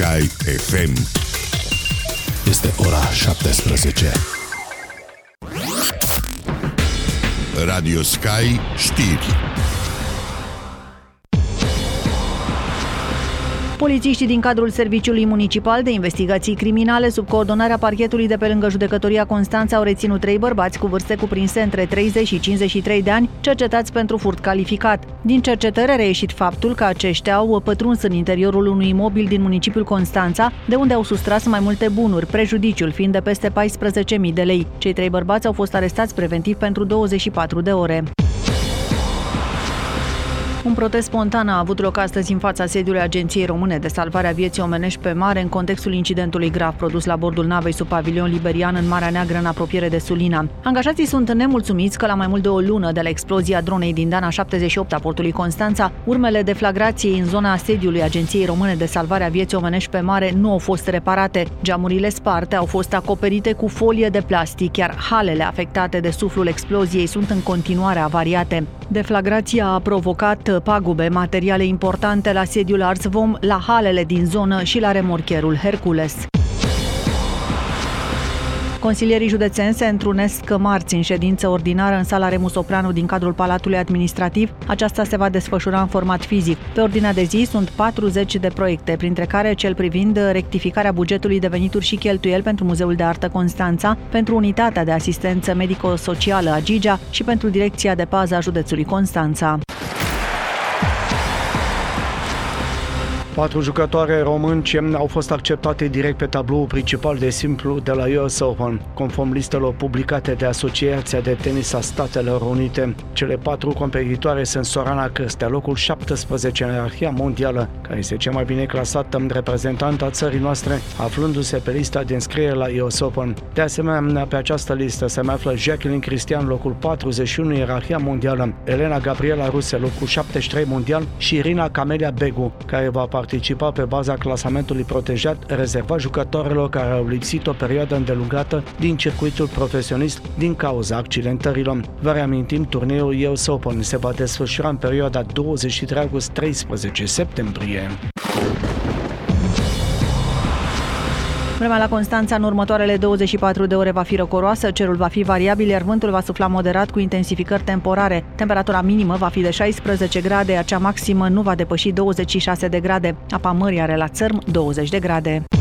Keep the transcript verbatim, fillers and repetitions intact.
Sky F M. Este ora șaptesprezece. Radio Sky știri. Polițiștii din cadrul Serviciului Municipal de Investigații Criminale, sub coordonarea parchetului de pe lângă Judecătoria Constanța, au reținut trei bărbați cu vârste cuprinse între treizeci și cincizeci și trei de ani, cercetați pentru furt calificat. Din cercetări a reieșit faptul că aceștia au pătruns în interiorul unui imobil din municipiul Constanța, de unde au sustras mai multe bunuri, prejudiciul fiind de peste paisprezece mii de lei. Cei trei bărbați au fost arestați preventiv pentru douăzeci și patru de ore. Un protest spontan a avut loc astăzi în fața sediului Agenției Române de Salvare a Vieții Omenești pe mare în contextul incidentului grav produs la bordul navei sub pavilion liberian în Marea Neagră în apropiere de Sulina. Angajații sunt nemulțumiți că la mai mult de o lună de la explozia dronei din Dana șaptezeci și opt a portului Constanța, urmele deflagrației în zona sediului Agenției Române de Salvare a Vieții Omenești pe mare nu au fost reparate. Geamurile sparte au fost acoperite cu folie de plastic, iar halele afectate de suflul exploziei sunt în continuare avariate. Deflagrația a provocat pagube materiale importante la sediul Arzvom, la halele din zonă și la remorcherul Hercules. Consilierii județeni se întrunesc marți în ședință ordinară în sala Remus Opranu din cadrul Palatului Administrativ. Aceasta se va desfășura în format fizic. Pe ordinea de zi sunt patruzeci de proiecte, printre care cel privind rectificarea bugetului de venituri și cheltuieli pentru Muzeul de Artă Constanța, pentru Unitatea de Asistență Medico-Socială a Gigea și pentru Direcția de Pază a județului Constanța. Patru jucătoare românce au fost acceptate direct pe tabloul principal de simplu de la U S Open, conform listelor publicate de Asociația de Tenis a Statelor Unite. Cele patru competitoare sunt Sorana Cârstea, locul șaptesprezece în ierarhia mondială, care este cea mai bine clasată reprezentantă a țării noastre, aflându-se pe lista de înscriere la U S Open. De asemenea, pe această listă se mai află Jacqueline Cristian, locul patruzeci și unu în ierarhia mondială, Elena Gabriela Ruse, locul șaptezeci și trei mondial și Irina Camelia Begu, care va participa pe baza clasamentului protejat rezervat jucătorilor care au lipsit o perioadă îndelungată din circuitul profesionist din cauza accidentărilor. Vă reamintim, turneul U S Open se va desfășura în perioada douăzeci și trei august - treisprezece septembrie. Vremea la Constanța în următoarele douăzeci și patru de ore va fi răcoroasă, cerul va fi variabil, iar vântul va sufla moderat cu intensificări temporare. Temperatura minimă va fi de șaisprezece grade, iar cea maximă nu va depăși douăzeci și șase de grade. Apa mării are la țărm douăzeci de grade.